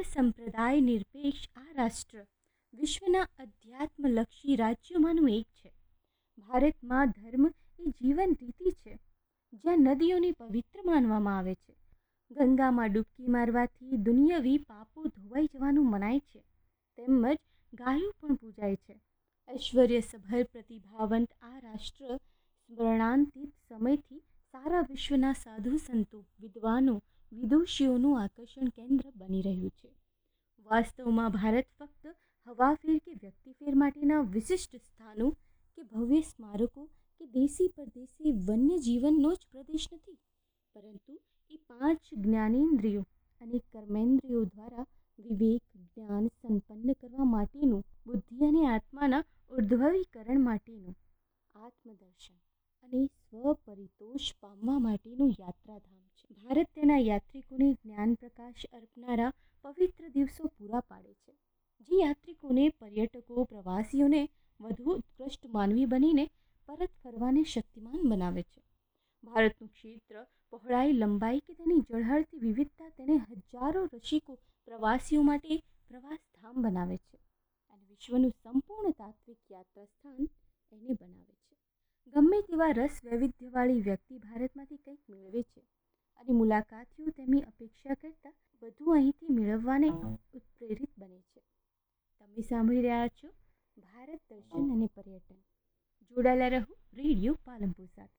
સંપ્રદાય નિરપેક્ષ આ રાષ્ટ્ર વિશ્વના અધ્યાત્મલક્ષી રાજ્યોમાંનું એક છે. ભારતમાં ધર્મ એ જીવન રીતિ છે, જ્યાં નદીઓને પવિત્ર માનવામાં આવે છે. ગંગામાં ડૂબકી મારવાથી દુનિયાવી પાપો ધોવાઈ જવાનું મનાય છે. તેમજ ગાયો પણ પૂજાય છે. ઐશ્વર્યસભર પ્રતિભાવંત આ રાષ્ટ્ર સ્મરણાંતિત સમયથી સારા વિશ્વના સાધુ સંતો, વિદ્વાનો, વિદુષીઓનું આકર્ષણ કેન્દ્ર બની રહ્યું છે. વાસ્તવમાં ભારત ફક્ત હવાફેર કે વ્યક્તિફેર માટેના વિશિષ્ટ સ્થાનો કે ભવ્ય સ્મારકો કે દેશી પરદેશી વન્યજીવનનો જ પ્રદેશ નથી, પરંતુ એ 5 જ્ઞાનેન્દ્રિયો અને કર્મેન્દ્રિયો દ્વારા વિવેક જ્ઞાન સંપન્ન કરવા માટેનું, બુદ્ધિ અને આત્માના ઉર્ધ્વવીકરણ માટેનું, આત્મદર્શન અને સ્વપરિતોષ પામવા માટેનું યાત્રાધામ છે. ભારત તેના યાત્રિકોને જ્ઞાન પ્રકાશ અર્પનારા પવિત્ર દિવસો પૂરા પાડે છે, જે યાત્રિકોને, પર્યટકો, પ્રવાસીઓને વધુ ઉત્કૃષ્ટ માનવી બનીને પરત ફરવાને શક્તિમાન બનાવે છે. ભારતનું ક્ષેત્ર, પહોળાઈ, લંબાઈ કે તેની ઝળહળતી વિવિધતા તેને હજારો રસિકો, પ્રવાસીઓ માટે પ્રવાસધામ બનાવે છે અને વિશ્વનું સંપૂર્ણ તાત્વિક યાત્રા સ્થાન એને બનાવે છે. ગમે તેવા રસ વૈવિધ્યવાળી વ્યક્તિ ભારતમાંથી કંઈક મેળવે છે અને મુલાકાતીઓ તેમની અપેક્ષા કરતાં વધુ અહીંથી મેળવવાને ઉત્પ્રેરિત બને છે. તમે સાંભળી રહ્યા છો ભારત દર્શન અને પર્યટન. જોડાયેલા રહો રેડિયો પાલનપુર સાથે.